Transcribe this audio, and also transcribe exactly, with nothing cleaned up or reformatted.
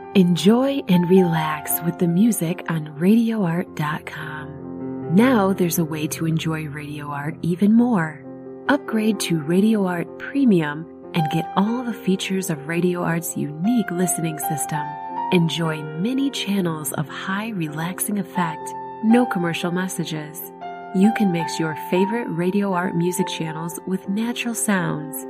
Enjoy and relax with the music on radio art dot com. Now there's a way to enjoy Radio Art even more. Upgrade to Radio Art Premium and get all the features of Radio Art's unique listening system. Enjoy many channels of high relaxing effect, no commercial messages. You can mix your favorite Radio Art music channels with natural sounds,